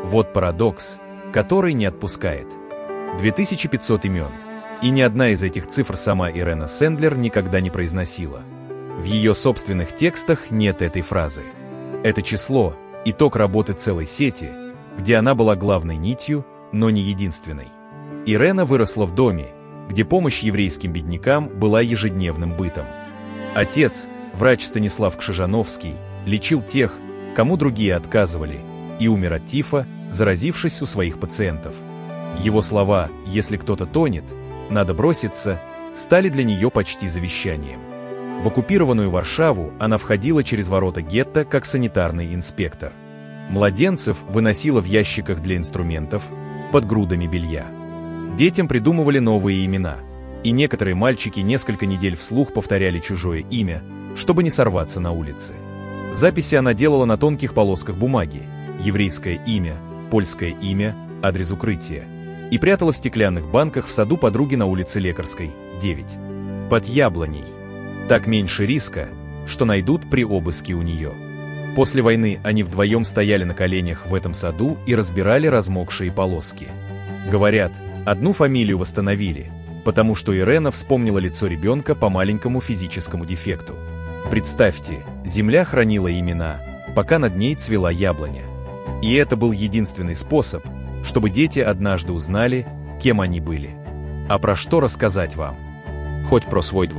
Вот парадокс, который не отпускает. 2500 имен. И ни одна из этих цифр сама Ирена Сэндлер никогда не произносила. В ее собственных текстах нет этой фразы. Это число – итог работы целой сети, где она была главной нитью, но не единственной. Ирена выросла в доме, где помощь еврейским беднякам была ежедневным бытом. Отец, врач Станислав Кшижановский, лечил тех, кому другие отказывали, и умер от тифа, заразившись у своих пациентов. Его слова «если кто-то тонет, надо броситься» стали для нее почти завещанием. В оккупированную Варшаву она входила через ворота гетто как санитарный инспектор. Младенцев выносила в ящиках для инструментов под грудами белья. Детям придумывали новые имена, и некоторые мальчики несколько недель вслух повторяли чужое имя, чтобы не сорваться на улице. Записи она делала на тонких полосках бумаги, еврейское имя, польское имя, адрес укрытия, и прятала в стеклянных банках в саду подруги на улице Лекарской, 9. Под яблоней. Так меньше риска, что найдут при обыске у нее. После войны они вдвоем стояли на коленях в этом саду и разбирали размокшие полоски. Говорят, одну фамилию восстановили, потому что Ирена вспомнила лицо ребенка по маленькому физическому дефекту. Представьте, земля хранила имена, пока над ней цвела яблоня. И это был единственный способ, чтобы дети однажды узнали, кем они были. А про что рассказать вам? Хоть про свой двор.